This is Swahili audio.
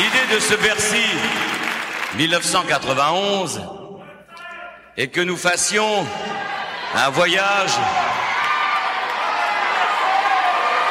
L'idée de ce Bercy 1991 est que nous fassions un voyage